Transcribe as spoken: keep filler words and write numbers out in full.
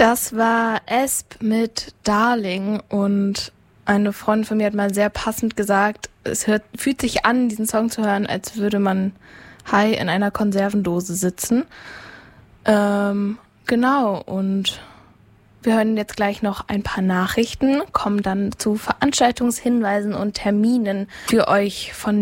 Das war Esp mit Darling und eine Freundin von mir hat mal sehr passend gesagt, es hört, fühlt sich an, diesen Song zu hören, als würde man high in einer Konservendose sitzen. Ähm, genau, und wir hören jetzt gleich noch ein paar Nachrichten, kommen dann zu Veranstaltungshinweisen und Terminen für euch von